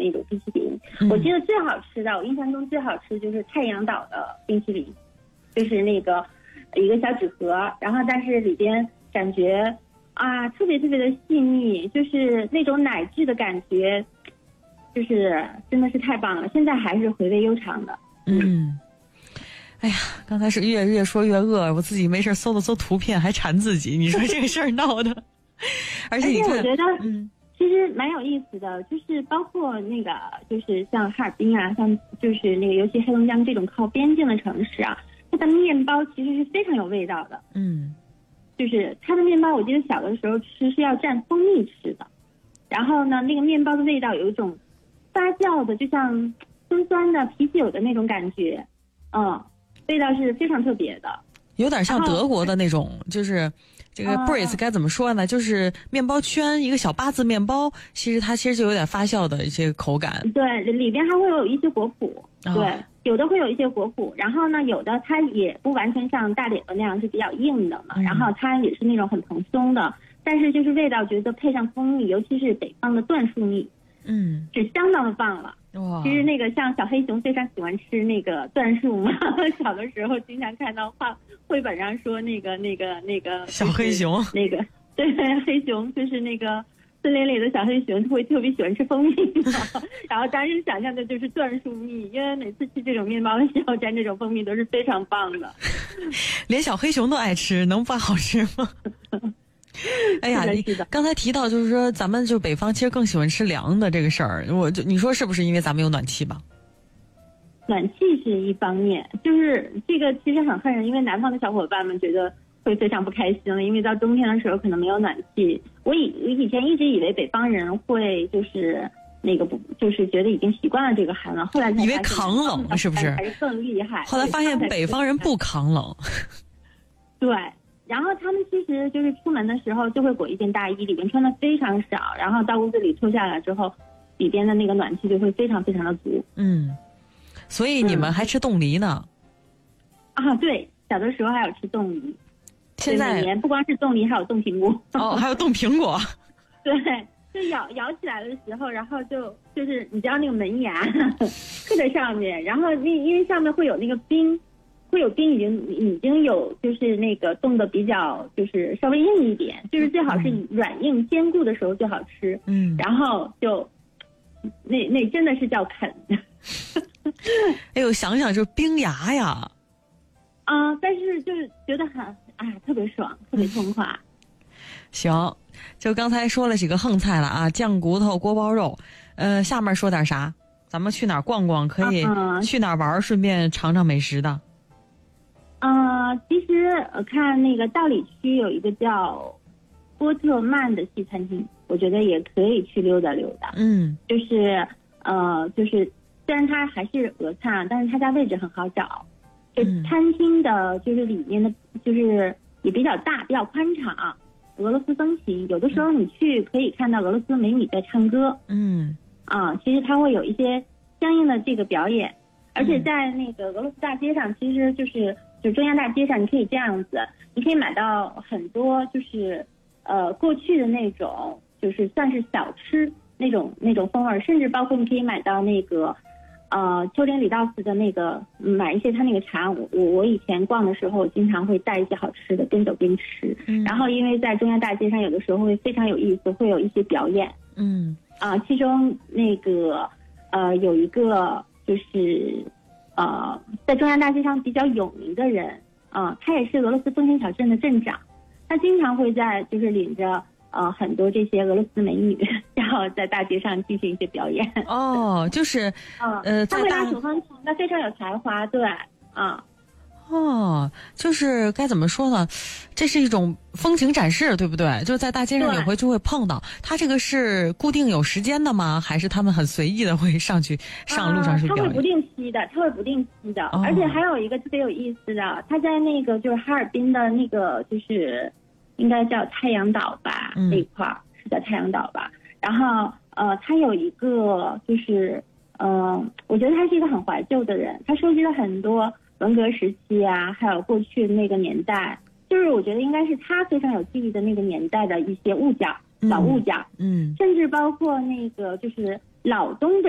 那种冰淇淋。我记得最好吃的，我印象中最好吃就是太阳岛的冰淇淋，就是那个一个小纸盒，然后但是里边感觉啊特别特别的细腻，就是那种奶质的感觉，就是真的是太棒了，现在还是回味悠长的。 哎呀，刚才是越说越饿，我自己没事搜了搜图片还馋自己，你说这个事儿闹的。而且你看， 我觉得其实蛮有意思的，就是包括那个就是像哈尔滨啊，像就是那个尤其黑龙江这种靠边境的城市啊，它的面包其实是非常有味道的。就是它的面包，我记得小的时候吃是要蘸蜂蜜吃的，然后呢，那个面包的味道有一种发酵的，就像酸酸的啤酒的那种感觉，味道是非常特别的， 有点像德国的那种，就是这个 Bris 该怎么说呢？就是面包圈，一个小八字面包，其实就有点发酵的一些口感。 对，里边还会有一些果脯，对，有的会有一些果脯，然后呢，有的它也不完全像大脸的那样是比较硬的嘛，然后它也是那种很蓬松的，但是就是味道觉得配上蜂蜜，尤其是北方的椴树蜜，是相当的棒了。其实那个像小黑熊非常喜欢吃那个椴树嘛，小的时候经常看到绘本上说那个小黑熊， 那个对黑熊就是那个森林里的小黑熊会特别喜欢吃蜂蜜嘛，然后当时想象的就是椴树蜜，因为每次吃这种面包的时候蘸这种蜂蜜都是非常棒的。 连小黑熊都爱吃，能不好吃吗？哎呀，你刚才提到就是说咱们就北方其实更喜欢吃凉的这个事儿，你说是不是因为咱们有暖气吧？ 暖气是一方面，就是这个其实很恨人，因为南方的小伙伴们觉得会非常不开心了，因为到冬天的时候可能没有暖气。我以前一直以为北方人会就是那个就是觉得已经习惯了这个寒冷，后来才以为抗冷是不是？ 还是更厉害。 后来发现北方人不抗冷。 对。然后他们其实就是出门的时候就会裹一件大衣，里边穿的非常少，然后到屋子里脱下来之后，里边的那个暖气就会非常非常的足。 所以你们还吃冻梨呢？ 对，小的时候还有吃冻梨。 现在每年不光是冻梨，还有冻苹果。 还有冻苹果。 对，就咬起来的时候，然后就是你知道那个门牙刻在上面，然后因为上面会有那个冰。会有冰已经有就是那个冻得比较就是稍微硬一点，就是最好是软硬兼顾的时候最好吃。然后就那真的是叫啃。 哎呦，想想就冰牙呀。 但是就是觉得很特别爽，特别痛快。 行，就刚才说了几个横菜了啊，酱骨头、锅包肉。下面说点啥？咱们去哪儿逛逛？可以去哪儿玩？顺便尝尝美食的。 其实看那个道里区有一个叫波特曼的西餐厅，我觉得也可以去溜达溜达。就是虽然它还是俄餐，但是它家位置很好找。就餐厅的就是里面的就是也比较大，比较宽敞，俄罗斯风情。有的时候你去可以看到俄罗斯美女在唱歌。其实它会有一些相应的这个表演，而且在那个俄罗斯大街上，其实就中央大街上，你可以这样子，你可以买到很多就是过去的那种就是算是小吃那种风味，甚至包括你可以买到那个丘陵里道斯的那个买一些他那个茶。我以前逛的时候经常会带一些好吃的边走边吃。然后因为在中央大街上有的时候会非常有意思，会有一些表演。其中那个有一个就是在中央大街上比较有名的人他也是俄罗斯丰田小镇的镇长，他经常会在就是领着很多这些俄罗斯美女，然后在大街上进行一些表演。 就是他会拉手风琴，他非常有才华。对就是该怎么说呢？这是一种风情展示，对不对？就是在大街上有回就会碰到。他这个是固定有时间的吗？还是他们很随意的会上路上去表演？ 他会不定期的，而且还有一个特别有意思的，他在那个就是哈尔滨的那个就是应该叫太阳岛吧，那一块是叫太阳岛吧。然后他有一个就是我觉得他是一个很怀旧的人，他收集了很多文革时期啊，还有过去的那个年代，就是我觉得应该是他非常有记忆的那个年代的一些物件，老物件，甚至包括那个就是老东北